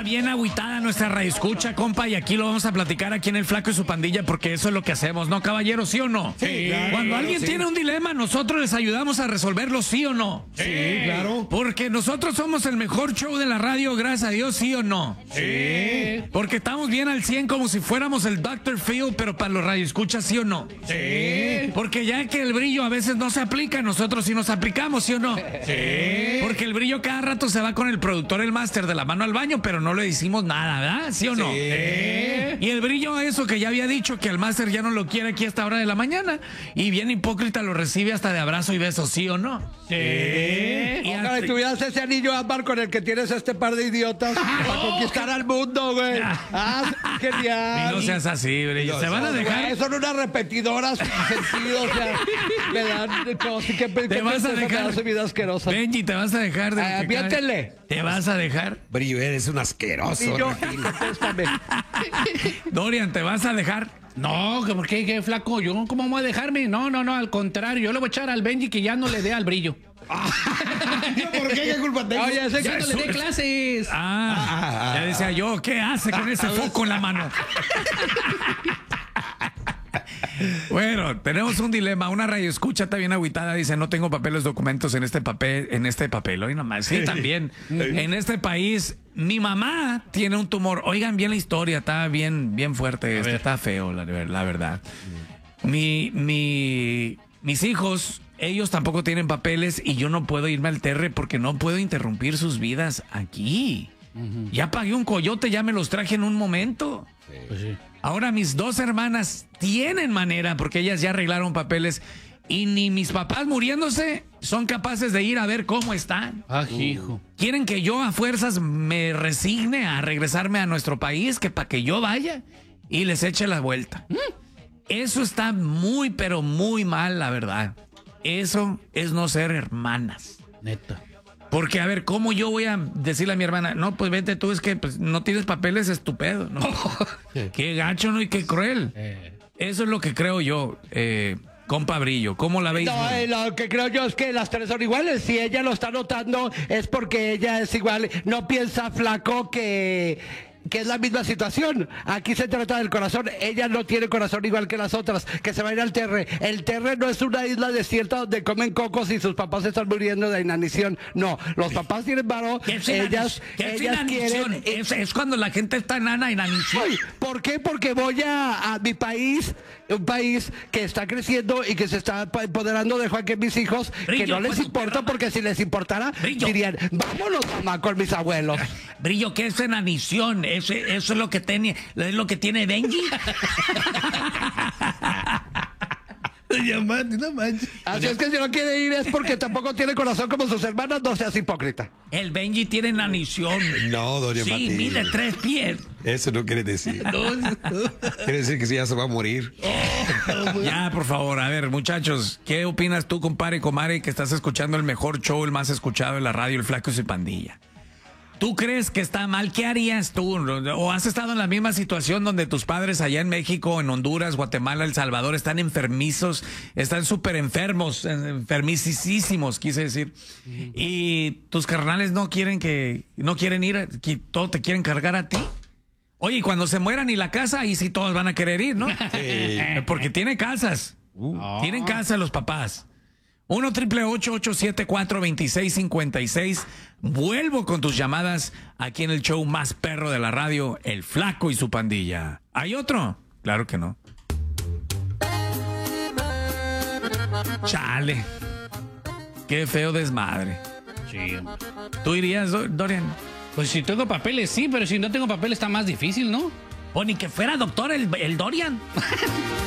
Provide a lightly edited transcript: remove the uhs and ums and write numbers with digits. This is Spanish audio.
bien agüitada nuestra radioescucha, compa, y aquí lo vamos a platicar aquí en El Flaco y su Pandilla, porque eso es lo que hacemos, ¿no, caballero? ¿Sí o no? Sí, claro, Cuando alguien tiene un dilema, nosotros les ayudamos a resolverlo, ¿sí o no? Sí, claro. Porque nosotros somos el mejor show de la radio, gracias a Dios, ¿sí o no? Sí. Porque estamos bien al 100 como si fuéramos el Dr. Phil, pero para los radioescuchas, ¿sí o no? Sí. Porque ya que el brillo a veces no se aplica, nosotros sí nos aplicamos, ¿sí o no? Sí. Porque el brillo cada rato se va con el productor, el máster, de la mano al baño, pero no le decimos nada, ¿verdad? ¿Sí o no? Sí. Y el brillo, eso que ya había dicho, que el máster ya no lo quiere aquí a esta hora de la mañana, y bien hipócrita lo recibe hasta de abrazo y beso, ¿sí o no? Sí. Y Ojalá hasta- tuvieras ese anillo ámbar con el que tienes este par de idiotas para conquistar al mundo, güey. Y Genial. no seas así, brillo. ¿Se van a dejar? Güey, son unas repetidoras sin sentido, o sea, me dan cosas que ¿Te vas a dejar? su vida asquerosa. Benji, ¿te vas a dejar? De que Aviéntenle. ¿Te vas a dejar? Brillo, eres un asqueroso. Y yo, Regil. contéstame. Dorian, ¿te vas a dejar? No, ¿por qué? ¿Qué flaco? ¿Yo cómo voy a dejarme? No, al contrario. Yo le voy a echar al Benji que ya no le dé al brillo. ¿Yo por qué? ¿Qué culpa tengo? Oye, ese Ya no le dé clases. Ya decía yo, ¿qué hace con ese foco en la mano? Bueno, tenemos un dilema. Una radioescucha está bien agüitada, dice, no tengo papeles, documentos en este papel. Hoy nomás, sí, también. En este país, mi mamá tiene un tumor. Oigan bien la historia, está bien fuerte esto, está feo, la verdad. Mis hijos, ellos tampoco tienen papeles y yo no puedo irme al terre porque no puedo interrumpir sus vidas aquí. Ya pagué un coyote, ya me los traje en un momento. Pues sí. Ahora mis dos hermanas tienen manera porque ellas ya arreglaron papeles y ni mis papás muriéndose son capaces de ir a ver cómo están. Hijo. Quieren que yo a fuerzas me resigne a regresarme a nuestro país, que para que yo vaya y les eche la vuelta. Eso está muy, pero muy mal, la verdad. Eso es no ser hermanas. Neta. Porque, a ver, ¿cómo yo voy a decirle a mi hermana? No, pues vete tú, es que pues, no tienes papeles, estupendo, ¿no? Qué gacho, ¿no? Y qué cruel. Eso es lo que creo yo, compa Brillo. ¿Cómo la veis? No, lo que creo yo es que las tres son iguales. Si ella lo está notando es porque ella es igual. No piensa, flaco, que es la misma situación. Aquí se trata del corazón. Ella no tiene corazón igual que las otras, que se va a ir al terre. El terre no es una isla desierta donde comen cocos y sus papás están muriendo de inanición. No, los papás tienen varo. Ellas quieren. Es cuando la gente está enana, inanición. Ay, ¿por qué? Porque voy a mi país, un país que está creciendo y que se está empoderando de Juan, que mis hijos, Brillo, que no les pues, importa, pero, porque si les importara, Brillo. dirían, vámonos, mamá, con mis abuelos. Brillo, ¿qué es enanición? Eso es lo que tiene Benji. No manches. Así es que si no quiere ir es porque tampoco tiene corazón como sus hermanas, no seas hipócrita. El Benji tiene enanición. No, Doria Sí, Martín. mide 3 pies. Eso no quiere decir. Quiere decir que sí, ya se va a morir. Ya, por favor, a ver, muchachos, ¿qué opinas tú, compadre y comadre, que estás escuchando el mejor show, el más escuchado en la radio, El Flaco y su Pandilla? ¿Tú crees que está mal? ¿Qué harías tú? ¿O has estado en la misma situación donde tus padres allá en México, en Honduras, Guatemala, El Salvador están enfermizos, están súper enfermos, enfermicísimos, quise decir? Y tus carnales no quieren ir, que todo te quieren cargar a ti. Oye, y cuando se mueran y la casa, ahí sí todos van a querer ir, ¿no? Porque tiene casas. Tienen casa los papás. 1-888-874-2656. Vuelvo con tus llamadas aquí en el show más perro de la radio, El Flaco y su Pandilla. ¿Hay otro? Claro que no. Chale. Qué feo desmadre. Sí. ¿Tú irías, Dorian? Pues si tengo papeles, sí, pero si no tengo papeles está más difícil, ¿no? O ni que fuera doctor el Dorian.